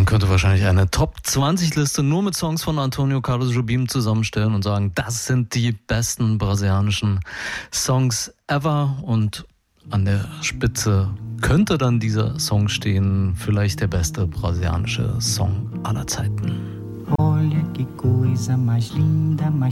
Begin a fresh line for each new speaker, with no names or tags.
könnte wahrscheinlich eine Top-20-Liste nur mit Songs von Antonio Carlos Jobim zusammenstellen und sagen, das sind die besten brasilianischen Songs ever. Und an der Spitze könnte dann dieser Song stehen, vielleicht der beste brasilianische Song aller Zeiten.
Olha que coisa mais linda, mais